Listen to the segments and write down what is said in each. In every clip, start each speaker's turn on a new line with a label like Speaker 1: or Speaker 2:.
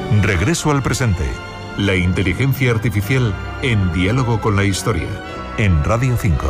Speaker 1: Regreso al presente. La inteligencia artificial en diálogo con la historia. En Radio 5.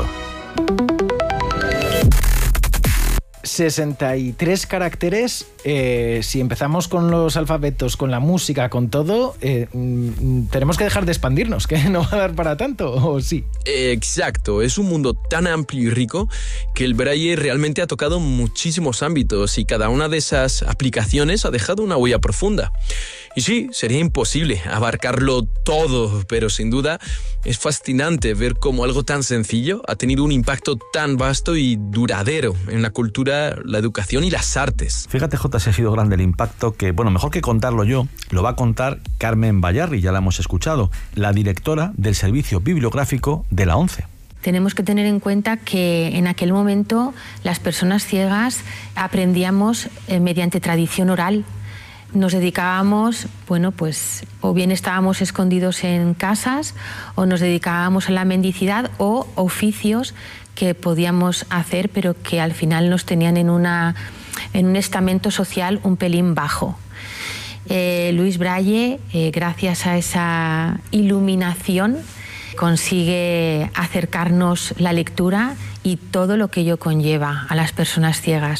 Speaker 2: 63 caracteres. Si empezamos con los alfabetos, con la música, con todo, tenemos que dejar de expandirnos, que no va a dar para tanto, ¿o sí?
Speaker 3: Exacto, es un mundo tan amplio y rico que el Braille realmente ha tocado muchísimos ámbitos y cada una de esas aplicaciones ha dejado una huella profunda. Y sí, sería imposible abarcarlo todo, pero sin duda es fascinante ver cómo algo tan sencillo ha tenido un impacto tan vasto y duradero en la cultura, la educación y las artes.
Speaker 4: Fíjate, Jota, si ha sido grande el impacto que, bueno, mejor que contarlo yo, lo va a contar Carmen Bayarri, ya la hemos escuchado, la directora del Servicio Bibliográfico de la ONCE.
Speaker 5: Tenemos que tener en cuenta que en aquel momento las personas ciegas aprendíamos mediante tradición oral. Nos dedicábamos, bueno, pues o bien estábamos escondidos en casas o nos dedicábamos a la mendicidad o oficios que podíamos hacer pero que al final nos tenían en un estamento social un pelín bajo. Luis Braille, gracias a esa iluminación, consigue acercarnos la lectura y todo lo que ello conlleva a las personas ciegas.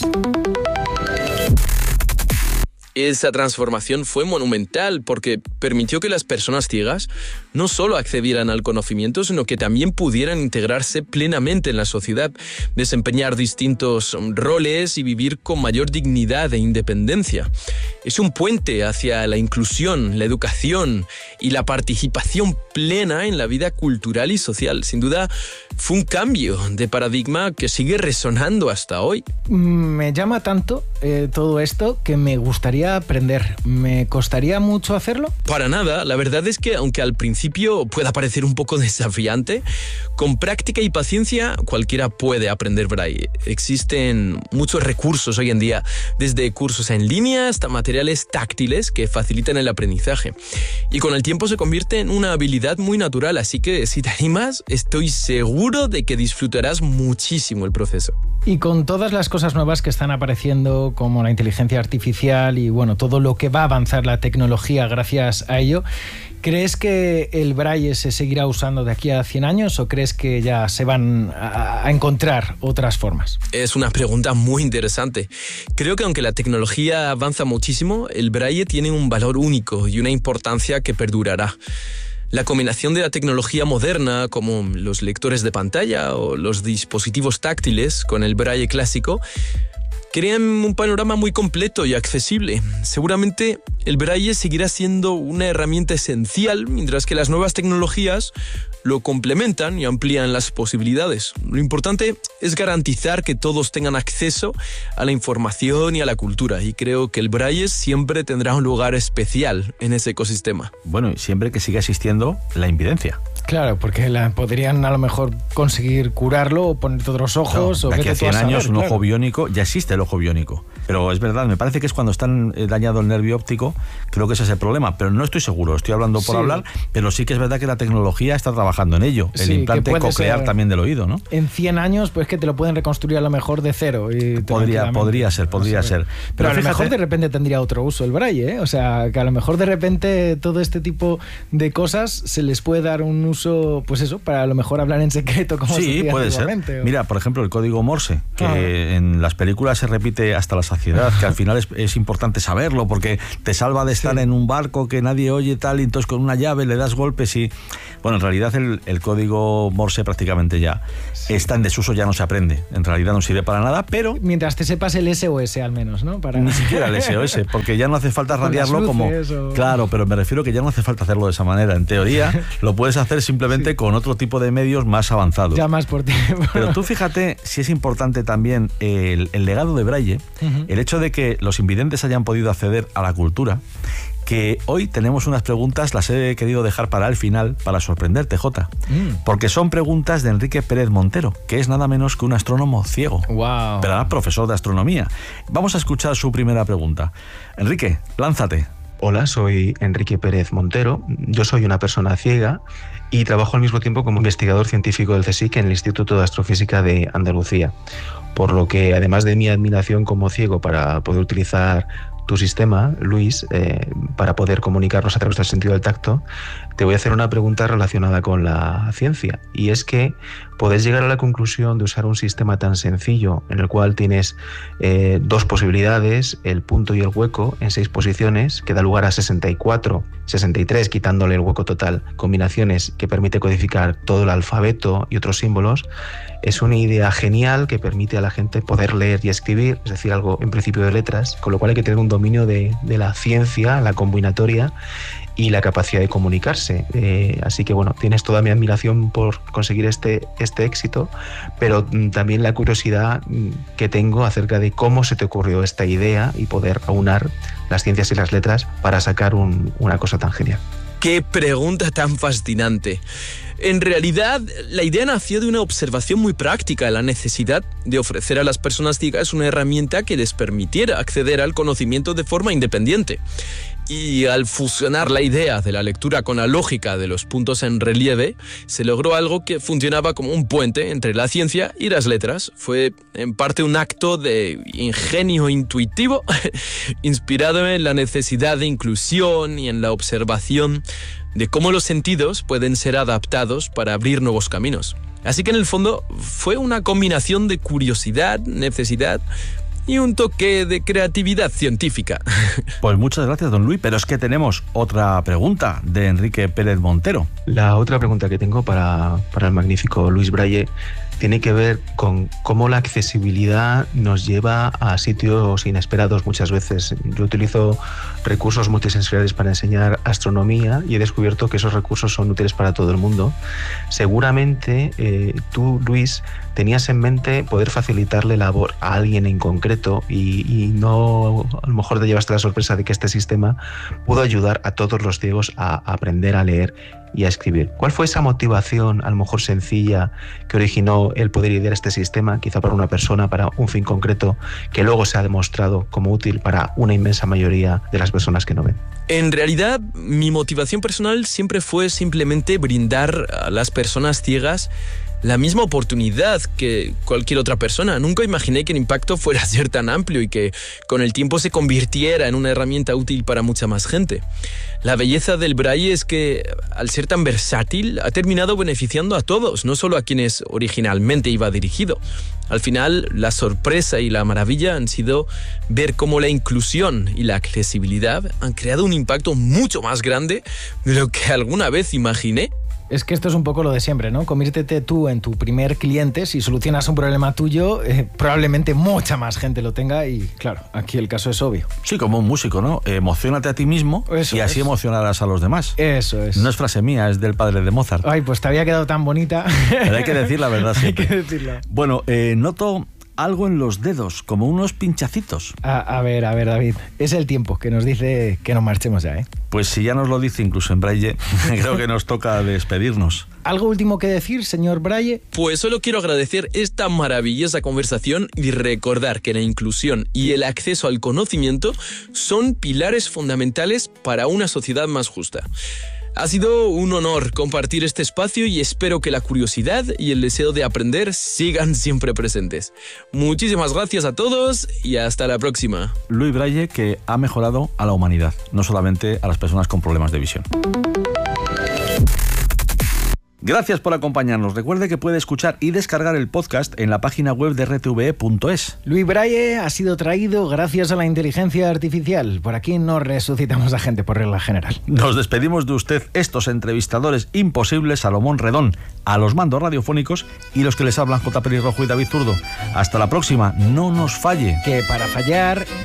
Speaker 3: Esa transformación fue monumental porque permitió que las personas ciegas no solo accedieran al conocimiento, sino que también pudieran integrarse plenamente en la sociedad, desempeñar distintos roles y vivir con mayor dignidad e independencia. Es un puente hacia la inclusión, la educación y la participación plena en la vida cultural y social. Sin duda, fue un cambio de paradigma que sigue resonando hasta hoy.
Speaker 2: Me llama tanto todo esto que me gustaría aprender. ¿Me costaría mucho hacerlo?
Speaker 3: Para nada. La verdad es que, aunque al principio pueda parecer un poco desafiante, con práctica y paciencia cualquiera puede aprender Braille. Existen muchos recursos hoy en día, desde cursos en línea hasta materiales táctiles que facilitan el aprendizaje. Y con el tiempo se convierte en una habilidad muy natural, así que si te animas, estoy seguro de que disfrutarás muchísimo el proceso.
Speaker 2: Y con todas las cosas nuevas que están apareciendo, como la inteligencia artificial y bueno, todo lo que va a avanzar la tecnología gracias a ello, ¿crees que el Braille se seguirá usando de aquí a 100 años o crees que ya se van a encontrar otras formas?
Speaker 3: Es una pregunta muy interesante. Creo que aunque la tecnología avanza muchísimo, el Braille tiene un valor único y una importancia que perdurará. La combinación de la tecnología moderna, como los lectores de pantalla o los dispositivos táctiles, con el Braille clásico, crean un panorama muy completo y accesible. Seguramente el Braille seguirá siendo una herramienta esencial, mientras que las nuevas tecnologías lo complementan y amplían las posibilidades. Lo importante es garantizar que todos tengan acceso a la información y a la cultura, y creo que el Braille siempre tendrá un lugar especial en ese ecosistema.
Speaker 4: Bueno, y siempre que siga existiendo la invidencia.
Speaker 2: Claro, porque podrían a lo mejor conseguir curarlo o ponerte otros ojos.
Speaker 4: No,
Speaker 2: o
Speaker 4: de aquí a 100 años
Speaker 2: saber,
Speaker 4: un ojo biónico, ya existe el ojo biónico. Pero es verdad, me parece que es cuando está dañado el nervio óptico, creo que ese es el problema. Pero no estoy seguro, estoy hablando por hablar, pero sí que es verdad que la tecnología está trabajando en ello. El implante coclear también del oído, ¿no?
Speaker 2: En 100 años, pues que te lo pueden reconstruir a lo mejor de cero. Y
Speaker 4: podría ser.
Speaker 2: Pero a lo mejor de repente tendría otro uso el Braille, ¿eh? O sea, que a lo mejor de repente todo este tipo de cosas se les puede dar un uso, pues eso, para a lo mejor hablar en secreto como
Speaker 4: sí,
Speaker 2: se
Speaker 4: puede ser. Mira, por ejemplo, el código Morse, que en las películas se repite hasta la saciedad, que al final es importante saberlo porque te salva de estar en un barco que nadie oye tal, y entonces con una llave le das golpes y... Bueno, en realidad el código Morse prácticamente ya está en desuso, ya no se aprende. En realidad no sirve para nada, pero...
Speaker 2: Mientras te sepas el SOS al menos, ¿no?
Speaker 4: Ni siquiera el SOS, porque ya no hace falta radiarlo como... Claro, pero me refiero que ya no hace falta hacerlo de esa manera. En teoría lo puedes hacer simplemente con otro tipo de medios más avanzados.
Speaker 2: Ya más por ti.
Speaker 4: Pero tú fíjate si es importante también el legado de Braille, el hecho de que los invidentes hayan podido acceder a la cultura, que hoy tenemos unas preguntas, las he querido dejar para el final, para sorprenderte, Jota. Porque son preguntas de Enrique Pérez Montero, que es nada menos que un astrónomo ciego.
Speaker 2: Wow.
Speaker 4: Pero además profesor de astronomía. Vamos a escuchar su primera pregunta. Enrique, lánzate.
Speaker 6: Hola, soy Enrique Pérez Montero. Yo soy una persona ciega y trabajo al mismo tiempo como investigador científico del CSIC en el Instituto de Astrofísica de Andalucía. Por lo que, además de mi admiración como ciego para poder utilizar tu sistema, Luis, para poder comunicarnos a través del sentido del tacto, te voy a hacer una pregunta relacionada con la ciencia. Y es que podés llegar a la conclusión de usar un sistema tan sencillo en el cual tienes dos posibilidades, el punto y el hueco, en 6 posiciones, que da lugar a 64, 63, quitándole el hueco total, combinaciones que permite codificar todo el alfabeto y otros símbolos. Es una idea genial que permite a la gente poder leer y escribir, es decir, algo en principio de letras, con lo cual hay que tener un dominio de la ciencia, la combinatoria y la capacidad de comunicarse. Así que bueno, tienes toda mi admiración por conseguir este éxito, pero también la curiosidad que tengo acerca de cómo se te ocurrió esta idea y poder aunar las ciencias y las letras para sacar una cosa tan genial.
Speaker 3: ¡Qué pregunta tan fascinante! En realidad, la idea nació de una observación muy práctica, la necesidad de ofrecer a las personas ciegas una herramienta que les permitiera acceder al conocimiento de forma independiente. Y al fusionar la idea de la lectura con la lógica de los puntos en relieve, se logró algo que funcionaba como un puente entre la ciencia y las letras. Fue en parte un acto de ingenio intuitivo, inspirado en la necesidad de inclusión y en la observación de cómo los sentidos pueden ser adaptados para abrir nuevos caminos. Así que en el fondo fue una combinación de curiosidad, necesidad y un toque de creatividad científica.
Speaker 4: Pues muchas gracias, don Luis, pero es que tenemos otra pregunta de Enrique Pérez Montero.
Speaker 6: La otra pregunta que tengo para el magnífico Luis Braille tiene que ver con cómo la accesibilidad nos lleva a sitios inesperados muchas veces. Yo utilizo recursos multisensoriales para enseñar astronomía y he descubierto que esos recursos son útiles para todo el mundo. Seguramente tú, Luis, tenías en mente poder facilitarle labor a alguien en concreto y no, a lo mejor te llevaste la sorpresa de que este sistema pudo ayudar a todos los ciegos a aprender a leer y a escribir. ¿Cuál fue esa motivación, a lo mejor sencilla, que originó el poder idear este sistema, quizá para una persona, para un fin concreto, que luego se ha demostrado como útil para una inmensa mayoría de las personas que no ven?
Speaker 3: En realidad, mi motivación personal siempre fue simplemente brindar a las personas ciegas la misma oportunidad que cualquier otra persona. Nunca imaginé que el impacto fuera a ser tan amplio y que con el tiempo se convirtiera en una herramienta útil para mucha más gente. La belleza del braille es que, al ser tan versátil, ha terminado beneficiando a todos, no solo a quienes originalmente iba dirigido. Al final, la sorpresa y la maravilla han sido ver cómo la inclusión y la accesibilidad han creado un impacto mucho más grande de lo que alguna vez imaginé.
Speaker 2: Es que esto es un poco lo de siempre, ¿no? Conviértete tú en tu primer cliente. Si solucionas un problema tuyo, probablemente mucha más gente lo tenga y, claro, aquí el caso es obvio.
Speaker 4: Sí, como un músico, ¿no? Emociónate a ti mismo y así emocionarás a los demás.
Speaker 2: Eso es.
Speaker 4: No es frase mía, es del padre de Mozart.
Speaker 2: Ay, pues te había quedado tan bonita.
Speaker 4: Pero hay que decir la verdad siempre.
Speaker 2: Hay que decirla.
Speaker 4: Bueno, noto algo en los dedos, como unos pinchacitos.
Speaker 2: A ver, David. Es el tiempo que nos dice que nos marchemos ya, ¿eh?
Speaker 4: Pues si ya nos lo dice incluso en braille, creo que nos toca despedirnos.
Speaker 2: ¿Algo último que decir, señor Braille?
Speaker 3: Pues solo quiero agradecer esta maravillosa conversación y recordar que la inclusión y el acceso al conocimiento son pilares fundamentales para una sociedad más justa. Ha sido un honor compartir este espacio y espero que la curiosidad y el deseo de aprender sigan siempre presentes. Muchísimas gracias a todos y hasta la próxima.
Speaker 4: Luis Braille, que ha mejorado a la humanidad, no solamente a las personas con problemas de visión. Gracias por acompañarnos. Recuerde que puede escuchar y descargar el podcast en la página web de rtve.es.
Speaker 2: Luis Braille ha sido traído gracias a la inteligencia artificial. Por aquí no resucitamos a gente por regla general.
Speaker 4: Nos despedimos de usted, estos entrevistadores imposibles, Salomón Redón, a los mandos radiofónicos y los que les hablan J. Pelirrojo y David Zurdo. Hasta la próxima, no nos falle.
Speaker 2: Que para fallar